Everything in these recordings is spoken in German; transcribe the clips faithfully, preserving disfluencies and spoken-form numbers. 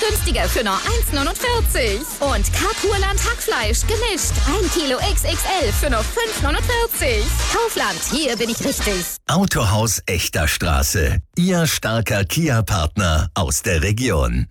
günstiger für nur eins neunundvierzig. Und Carpurland Hackfleisch gemischt. ein Kilo X X L für nur fünf neunundvierzig. Kaufland, hier bin ich richtig. Autohaus Echter Straße. Ihr starker Kia-Partner aus der Region.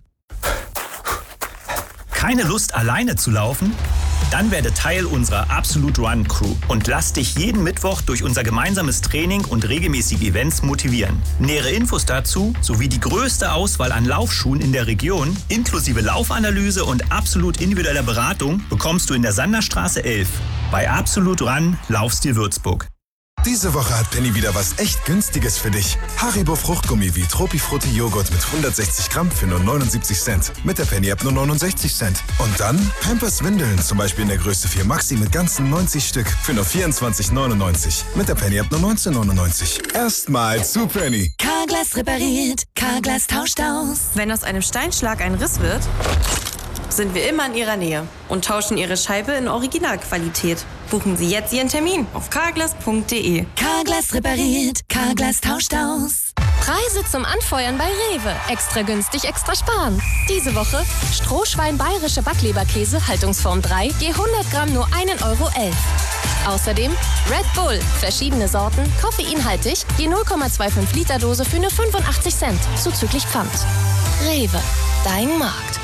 Keine Lust, alleine zu laufen? Dann werde Teil unserer Absolute Run Crew und lass dich jeden Mittwoch durch unser gemeinsames Training und regelmäßige Events motivieren. Nähere Infos dazu sowie die größte Auswahl an Laufschuhen in der Region, inklusive Laufanalyse und absolut individueller Beratung, bekommst du in der Sanderstraße elf. Bei Absolute Run Laufstil Würzburg. Diese Woche hat Penny wieder was echt Günstiges für dich. Haribo Fruchtgummi wie Tropifrutti Joghurt mit hundertsechzig Gramm für nur neunundsiebzig Cent. Mit der Penny App nur neunundsechzig Cent. Und dann Pampers Windeln, zum Beispiel in der Größe vier Maxi mit ganzen neunzig Stück für nur vierundzwanzig neunundneunzig. Mit der Penny App nur neunzehn neunundneunzig. Erstmal zu Penny. Carglass repariert, Carglass tauscht aus. Wenn aus einem Steinschlag ein Riss wird, sind wir immer in Ihrer Nähe und tauschen Ihre Scheibe in Originalqualität. Buchen Sie jetzt Ihren Termin auf carglass punkt de. Carglass repariert, Carglass tauscht aus. Preise zum Anfeuern bei Rewe. Extra günstig, extra sparen. Diese Woche Strohschwein bayerische Backleberkäse, Haltungsform drei, je hundert Gramm nur ein Euro elf. Außerdem Red Bull, verschiedene Sorten, koffeinhaltig, je null Komma fünfundzwanzig Liter Dose für nur fünfundachtzig Cent, zuzüglich Pfand. Rewe, dein Markt.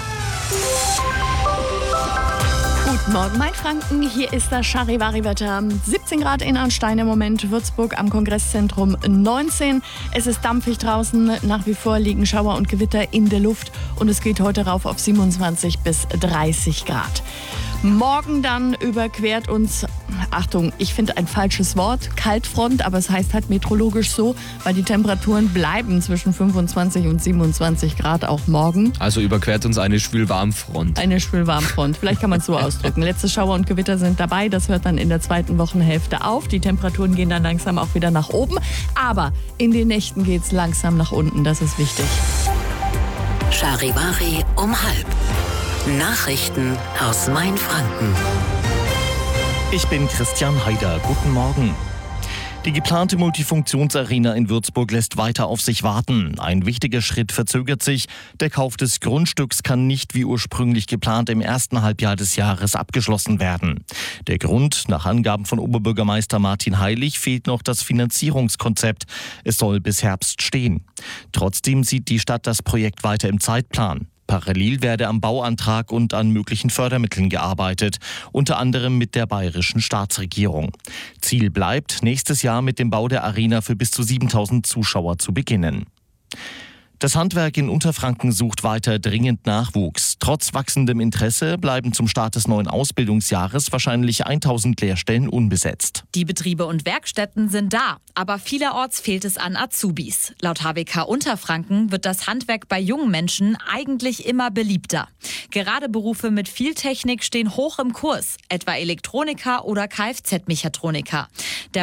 Guten Morgen, Mainfranken. Hier ist das Charivari-Wetter. siebzehn Grad in Arnstein im Moment, Würzburg am Kongresszentrum neunzehn. Es ist dampfig draußen, nach wie vor liegen Schauer und Gewitter in der Luft und es geht heute rauf auf siebenundzwanzig bis dreißig Grad. Morgen dann überquert uns, Achtung, ich finde ein falsches Wort, Kaltfront, aber es heißt halt meteorologisch so, weil die Temperaturen bleiben zwischen fünfundzwanzig und siebenundzwanzig Grad auch morgen. Also überquert uns eine Schwülwarmfront. Eine Schwülwarmfront, vielleicht kann man es so ausdrücken. Letzte Schauer und Gewitter sind dabei, das hört dann in der zweiten Wochenhälfte auf. Die Temperaturen gehen dann langsam auch wieder nach oben, aber in den Nächten geht es langsam nach unten, das ist wichtig. Charivari um halb. Nachrichten aus Mainfranken. Ich bin Christian Haider. Guten Morgen. Die geplante Multifunktionsarena in Würzburg lässt weiter auf sich warten. Ein wichtiger Schritt verzögert sich. Der Kauf des Grundstücks kann nicht wie ursprünglich geplant im ersten Halbjahr des Jahres abgeschlossen werden. Der Grund, nach Angaben von Oberbürgermeister Martin Heilig, fehlt noch das Finanzierungskonzept. Es soll bis Herbst stehen. Trotzdem sieht die Stadt das Projekt weiter im Zeitplan. Parallel werde am Bauantrag und an möglichen Fördermitteln gearbeitet, unter anderem mit der bayerischen Staatsregierung. Ziel bleibt, nächstes Jahr mit dem Bau der Arena für bis zu siebentausend Zuschauer zu beginnen. Das Handwerk in Unterfranken sucht weiter dringend Nachwuchs. Trotz wachsendem Interesse bleiben zum Start des neuen Ausbildungsjahres wahrscheinlich tausend Lehrstellen unbesetzt. Die Betriebe und Werkstätten sind da, aber vielerorts fehlt es an Azubis. Laut H W K Unterfranken wird das Handwerk bei jungen Menschen eigentlich immer beliebter. Gerade Berufe mit viel Technik stehen hoch im Kurs, etwa Elektroniker oder Kfz-Mechatroniker. Der